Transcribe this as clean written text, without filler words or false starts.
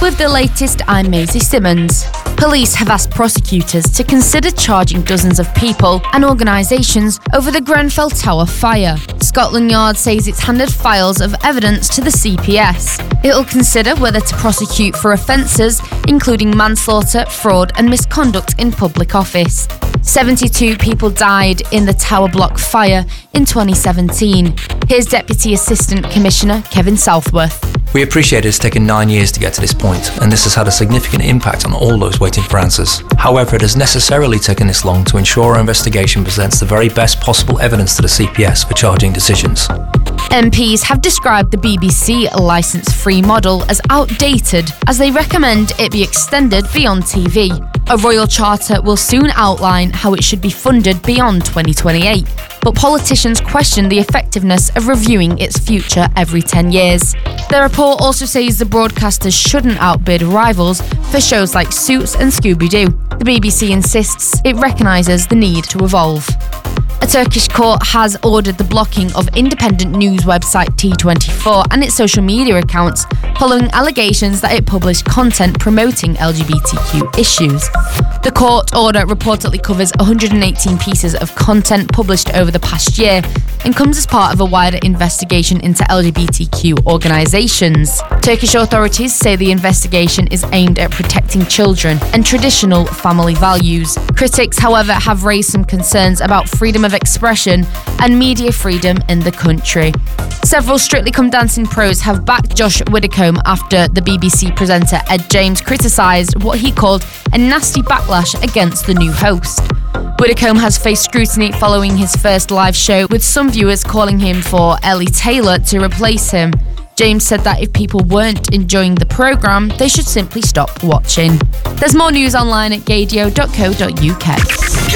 With the latest, I'm Maisie Simmons. Police have asked prosecutors to consider charging dozens of people and organisations over the Grenfell Tower fire. Scotland Yard says it's handed files of evidence to the CPS. It'll consider whether to prosecute for offences including manslaughter, fraud and misconduct in public office. 72 people died in the tower block fire in 2017. Here's Deputy Assistant Commissioner Kevin Southworth. We appreciate it's taken 9 years to get to this point, and this has had a significant impact on all those waiting for answers. However, it has necessarily taken this long to ensure our investigation presents the very best possible evidence to the CPS for charging decisions. MPs have described the BBC licence-free model as outdated, as they recommend it be extended beyond TV. A royal charter will soon outline how it should be funded beyond 2028, but politicians question the effectiveness of reviewing its future every 10 years. The report also says the broadcasters shouldn't outbid rivals for shows like Suits and Scooby-Doo. The BBC insists it recognises the need to evolve. A Turkish court has ordered the blocking of independent news website T24 and its social media accounts following allegations that it published content promoting LGBTQ issues. The court order reportedly covers 118 pieces of content published over the past year and comes as part of a wider investigation into LGBTQ organisations. Turkish authorities say the investigation is aimed at protecting children and traditional family values. Critics, however, have raised some concerns about freedom of expression and media freedom in the country. Several Strictly Come Dancing pros have backed Josh Widdicombe after the BBC presenter Ed James criticised what he called a nasty backlash against the new host. Widdicombe has faced scrutiny following his first live show, with some viewers calling him for Ellie Taylor to replace him. James said that if people weren't enjoying the programme, they should simply stop watching. There's more news online at gadio.co.uk.